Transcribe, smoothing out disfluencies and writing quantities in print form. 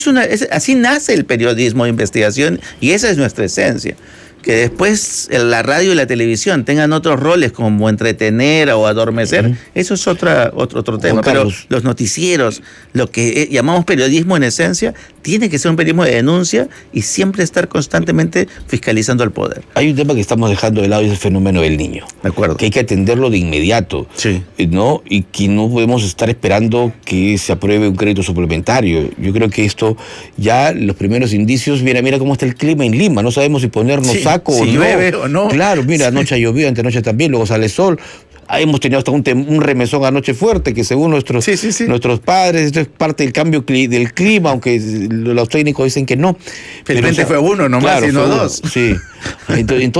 así nace el periodismo de investigación y esa es nuestra esencia. Que después la radio y la televisión tengan otros roles como entretener o adormecer, eso es otro tema. Pero los noticieros, lo que llamamos periodismo en esencia, tiene que ser un periodismo de denuncia y siempre estar constantemente fiscalizando al poder. Hay un tema que estamos dejando de lado y es el fenómeno del niño. De acuerdo. Que hay que atenderlo de inmediato. Sí. ¿No? Y que no podemos estar esperando que se apruebe un crédito suplementario. Yo creo que esto ya los primeros indicios, mira cómo está el clima en Lima, no sabemos si ponernos saco si o no. llueve o no. Claro, mira, anoche llovió, antenoche también, luego sale sol. Hemos tenido hasta un remesón anoche fuerte, que según nuestros padres, esto es parte del cambio del clima, aunque los técnicos dicen que no. Felizmente fue uno nomás, claro, y no dos. Sí. Entonces